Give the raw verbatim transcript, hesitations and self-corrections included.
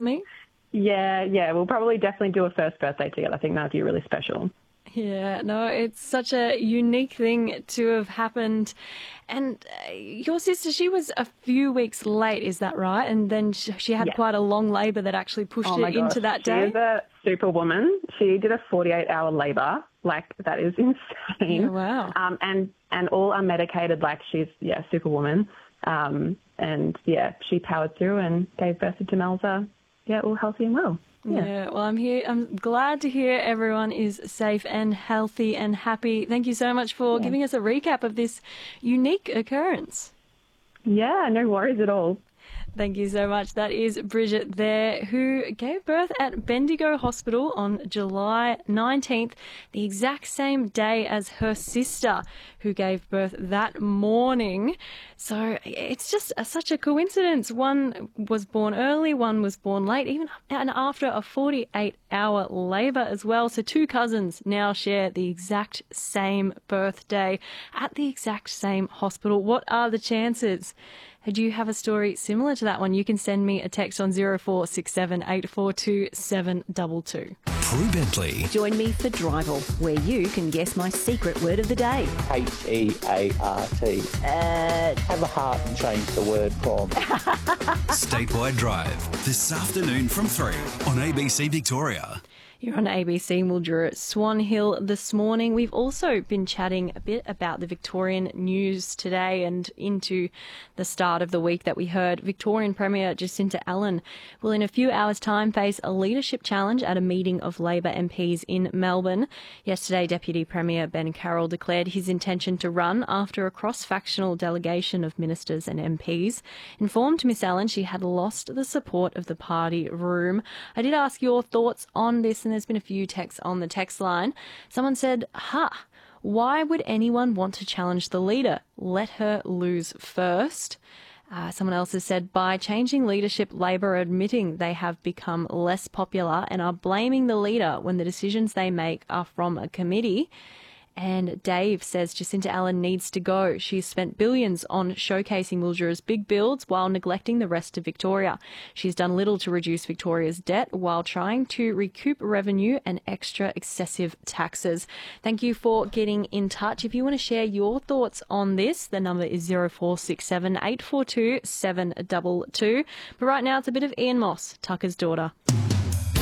me? Yeah, yeah, we'll probably definitely do a first birthday together. I think that'd be really special. Yeah, no, it's such a unique thing to have happened. And uh, your sister, she was a few weeks late, is that right? And then she, she had Yes. quite a long labour that actually pushed Oh my it gosh, into that she day. is a superwoman. She did a forty-eight hour labour. Like, that is insane. Yeah, wow. Um, and, and all unmedicated, like, she's, yeah, superwoman. Um, and, yeah, she powered through and gave birth to Melza, yeah, all healthy and well. Yeah. Yeah. Well, I'm here. I'm glad to hear everyone is safe and healthy and happy. Thank you so much for Yeah. giving us a recap of this unique occurrence. Yeah, no worries at all. Thank you so much. That is Bridget there, who gave birth at Bendigo Hospital on July nineteenth, the exact same day as her sister, who gave birth that morning. So it's just a, such a coincidence. One was born early, one was born late, even and after a forty-eight hour labour as well. So two cousins now share the exact same birthday at the exact same hospital. What are the chances? Do you have a story similar to that one? You can send me a text on zero four six seven eight four two seven two two. Prue Bentley. Join me for Drival, where you can guess my secret word of the day. H E A R T. Uh, Have a heart and change the word from. Statewide Drive. This afternoon from three on A B C Victoria. You're on A B C Mildura Swan Hill this morning. We've also been chatting a bit about the Victorian news today and into the start of the week that we heard Victorian Premier Jacinta Allen will in a few hours' time face a leadership challenge at a meeting of Labor M Ps in Melbourne. Yesterday, Deputy Premier Ben Carroll declared his intention to run after a cross-factional delegation of ministers and M Ps informed Miss Allen she had lost the support of the party room. I did ask your thoughts on this, and there's been a few texts on the text line. Someone said, ha, why would anyone want to challenge the leader? Let her lose first. Uh, someone else has said, by changing leadership, Labor are admitting they have become less popular and are blaming the leader when the decisions they make are from a committee. And Dave says Jacinta Allen needs to go. She's spent billions on showcasing Mildura's big builds while neglecting the rest of Victoria. She's done little to reduce Victoria's debt while trying to recoup revenue and extra excessive taxes. Thank you for getting in touch. If you want to share your thoughts on this, the number is zero four six seven eight four two seven two two. But right now it's a bit of Ian Moss, Tucker's Daughter.